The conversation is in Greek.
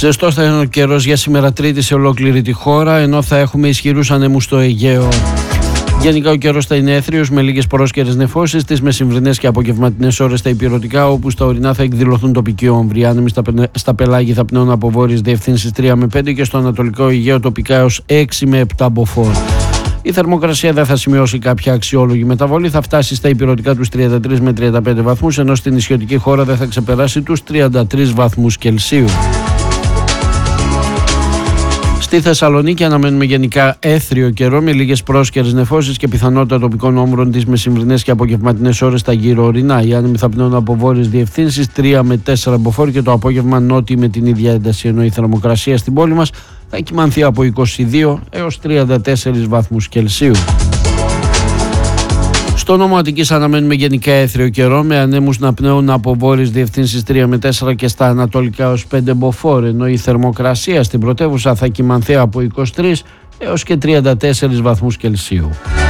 Ζεστός θα είναι ο καιρός για σήμερα Τρίτη σε ολόκληρη τη χώρα, ενώ θα έχουμε ισχυρούς ανέμους στο Αιγαίο. Γενικά ο καιρός θα είναι έθριος με λίγες πρόσκαιρες νεφώσεις. Τις μεσημβρινές και απογευματινές ώρες στα υπηρετικά, όπου στα ορεινά θα εκδηλωθούν τοπικοί όμβροι. Άνεμοι στα πελάγη θα πνέουν από βόρειες διευθύνσεις 3 με 5 και στο ανατολικό Αιγαίο τοπικά έως 6 με 7 μποφόρ. Η θερμοκρασία δεν θα σημειώσει κάποια αξιόλογη μεταβολή, θα φτάσει στα υπηρετικά τους 33 με 35 βαθμούς, ενώ στην νησιωτική χώρα δεν θα ξεπεράσει τους 33 βαθμούς Κελσίου. Στη Θεσσαλονίκη αναμένουμε γενικά έθριο καιρό με λίγες πρόσκαιρες νεφώσεις και πιθανότητα τοπικών όμβρων τις μεσημβρινές και απογευματινές ώρες στα γύρω ορεινά. Οι άνεμοι θα πνέουν από βόρειες διευθύνσεις 3 με 4 μποφόρ και το απόγευμα νότιοι με την ίδια ένταση, ενώ η θερμοκρασία στην πόλη μας θα κυμανθεί από 22 έως 34 βαθμούς Κελσίου. Στο νόμο Αττικής αναμένουμε γενικά έθριο καιρό με ανέμους να πνέουν από βόρειες διευθύνσεις 3 με 4 και στα ανατολικά ως 5 μποφόρ, ενώ η θερμοκρασία στην πρωτεύουσα θα κυμανθεί από 23 έως και 34 βαθμούς Κελσίου.